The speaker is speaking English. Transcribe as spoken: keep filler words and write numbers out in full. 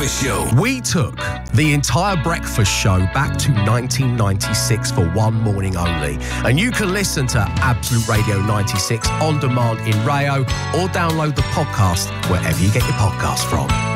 Breakfast Show. We took the entire Breakfast Show back to nineteen ninety-six for one morning only. And you can listen to Absolute Radio ninety-six on demand in Rayo or download the podcast wherever you get your podcast from.